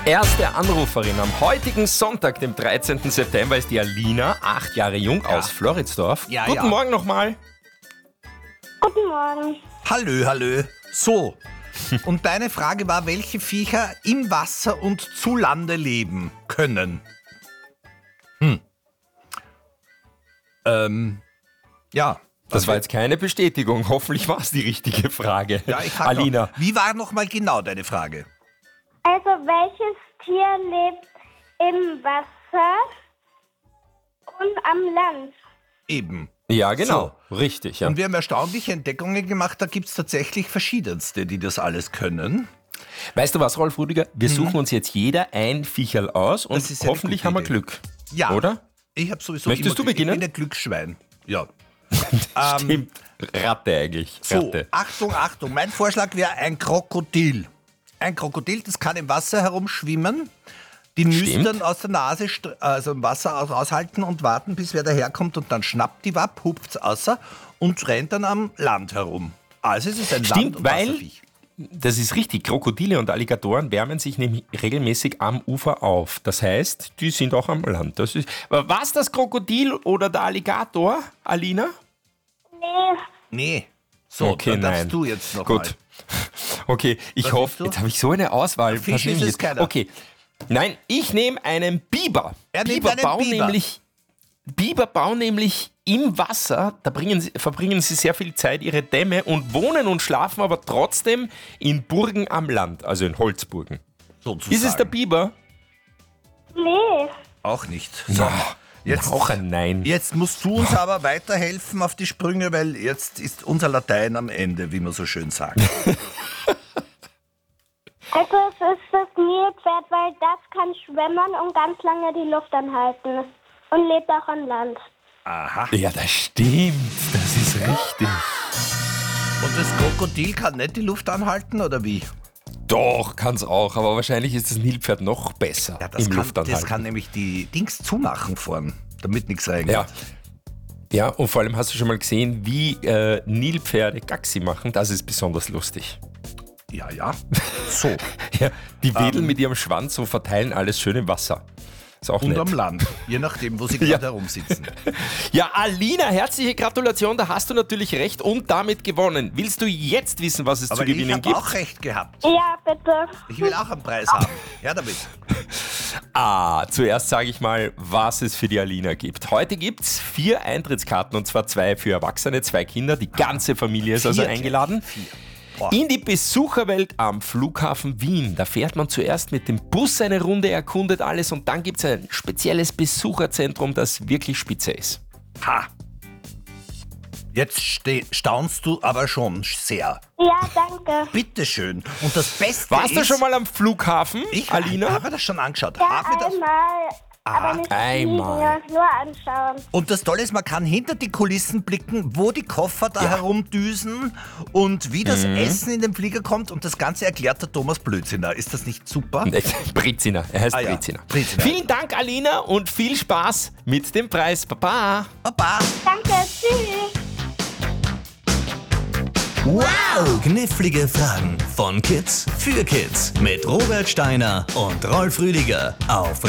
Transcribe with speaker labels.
Speaker 1: Erste Anruferin am heutigen Sonntag, dem 13. September, ist die Alina, 8 Jahre jung, aus Floridsdorf.
Speaker 2: Ja,
Speaker 1: Guten
Speaker 2: ja.
Speaker 1: Morgen nochmal.
Speaker 3: Guten Morgen.
Speaker 2: Hallö. So, und deine Frage war, welche Viecher im Wasser und zu Lande leben können? Ja.
Speaker 1: Das war jetzt keine Bestätigung. Hoffentlich war es die richtige Frage.
Speaker 2: Ja, ich frag
Speaker 1: Alina.
Speaker 2: noch, wie war nochmal genau deine Frage?
Speaker 3: Also, welches Tier lebt im Wasser und am Land?
Speaker 2: Eben.
Speaker 1: Ja, genau. Richtig, ja.
Speaker 2: Und wir haben erstaunliche Entdeckungen gemacht, da gibt es tatsächlich verschiedenste, die das alles können.
Speaker 1: Weißt du was, Rolf Rüdiger? Wir suchen uns jetzt jeder ein Viecherl aus und
Speaker 2: Das ist eine
Speaker 1: hoffentlich
Speaker 2: gute
Speaker 1: haben wir
Speaker 2: Idee.
Speaker 1: Glück.
Speaker 2: Ja.
Speaker 1: Oder?
Speaker 2: Ich habe sowieso
Speaker 1: Möchtest
Speaker 2: immer
Speaker 1: du beginnen?
Speaker 2: Ich bin ein Glücksschwein. Ja.
Speaker 1: Stimmt. Ratte eigentlich.
Speaker 2: So,
Speaker 1: Ratte.
Speaker 2: Achtung. Mein Vorschlag wäre ein Krokodil. Ein Krokodil, das kann im Wasser herumschwimmen, die Nüstern aus der Nase, also im Wasser raushalten und warten, bis wer daherkommt und dann schnappt die Wapp, hupft's außer und rennt dann am Land herum. Also es ist ein Land-
Speaker 1: Stimmt,
Speaker 2: und
Speaker 1: weil,
Speaker 2: Wasserviech.
Speaker 1: das ist richtig, Krokodile und Alligatoren wärmen sich nämlich regelmäßig am Ufer auf. Das heißt, die sind auch am Land. War es das Krokodil oder der Alligator, Alina?
Speaker 3: Nee.
Speaker 2: Nee. So,
Speaker 1: Okay,
Speaker 2: dann darfst
Speaker 1: nein.
Speaker 2: du jetzt noch
Speaker 1: Gut.
Speaker 2: mal.
Speaker 1: Okay, ich
Speaker 2: Was
Speaker 1: hoffe,
Speaker 2: nimmst du?
Speaker 1: jetzt habe ich so eine Auswahl.
Speaker 2: Fisch
Speaker 1: Was nehme
Speaker 2: ist
Speaker 1: ich
Speaker 2: es
Speaker 1: jetzt?
Speaker 2: keiner.
Speaker 1: Okay, nein, ich nehme einen Biber.
Speaker 2: Er nimmt einen Biber.
Speaker 1: Biber bauen nämlich im Wasser, da verbringen sie sehr viel Zeit, ihre Dämme, und wohnen und schlafen aber trotzdem in Burgen am Land, also in Holzburgen.
Speaker 2: Sozusagen.
Speaker 1: Ist es der Biber?
Speaker 3: Nee.
Speaker 2: Auch nicht. So, jetzt,
Speaker 1: Auch ein Nein.
Speaker 2: jetzt musst du uns aber weiterhelfen auf die Sprünge, weil jetzt ist unser Latein am Ende, wie man so schön sagt.
Speaker 3: Also, es ist das Nilpferd, weil das kann schwimmen und ganz lange die Luft anhalten. Und lebt auch an Land.
Speaker 2: Aha.
Speaker 1: Ja, das stimmt. Das ist richtig.
Speaker 2: Und das Krokodil kann nicht die Luft anhalten, oder wie?
Speaker 1: Doch, kann's auch, aber wahrscheinlich ist das Nilpferd noch besser
Speaker 2: Ja,
Speaker 1: im Luftanhalten.
Speaker 2: das kann nämlich die Dings zumachen vorn, damit nichts reingeht.
Speaker 1: Ja. Ja, und vor allem hast du schon mal gesehen, wie Nilpferde Gaxi machen. Das ist besonders lustig.
Speaker 2: Ja. So.
Speaker 1: Ja, die wedeln mit ihrem Schwanz und verteilen alles schön im Wasser. Ist auch
Speaker 2: Und
Speaker 1: nett.
Speaker 2: am Land, je nachdem, wo sie gerade herumsitzen.
Speaker 1: Ja, Alina, herzliche Gratulation, da hast du natürlich recht und damit gewonnen. Willst du jetzt wissen, was es
Speaker 2: Aber
Speaker 1: zu
Speaker 2: ich
Speaker 1: gewinnen
Speaker 2: habe
Speaker 1: gibt?
Speaker 2: auch recht gehabt.
Speaker 3: Ja, bitte.
Speaker 2: Ich will auch einen Preis haben. Ja, damit.
Speaker 1: Zuerst sage ich mal, was es für die Alina gibt. Heute gibt es 4 Eintrittskarten, und zwar 2 für Erwachsene, 2 Kinder. Die ganze Familie ist also
Speaker 2: 4
Speaker 1: eingeladen.
Speaker 2: 4. Boah.
Speaker 1: In die Besucherwelt am Flughafen Wien. Da fährt man zuerst mit dem Bus eine Runde, erkundet alles, und dann gibt es ein spezielles Besucherzentrum, das wirklich spitze ist.
Speaker 2: Ha. Jetzt staunst du aber schon sehr.
Speaker 3: Ja, danke.
Speaker 2: Bitteschön. Und das Beste
Speaker 1: Warst
Speaker 2: ist...
Speaker 1: du schon mal am Flughafen,
Speaker 2: Ich
Speaker 1: Alina?
Speaker 2: habe das schon angeschaut.
Speaker 3: Ja,
Speaker 2: Hab mir das-
Speaker 3: einmal. Aber nicht
Speaker 1: einmal.
Speaker 3: fliegen, nur anschauen.
Speaker 2: Und das Tolle ist, man kann hinter die Kulissen blicken, wo die Koffer da herumdüsen und wie das Essen in den Flieger kommt. Und das Ganze erklärt der Thomas Blödziner. Ist das nicht super?
Speaker 1: Breziner, er heißt
Speaker 2: Ah ja,
Speaker 1: Breziner.
Speaker 2: Breziner.
Speaker 1: Vielen Dank, Alina, und viel Spaß mit dem Preis. Baba.
Speaker 2: Baba.
Speaker 3: Danke, tschüss.
Speaker 4: Wow! Knifflige Fragen von Kids für Kids mit Robert Steiner und Rolf Rüdiger auf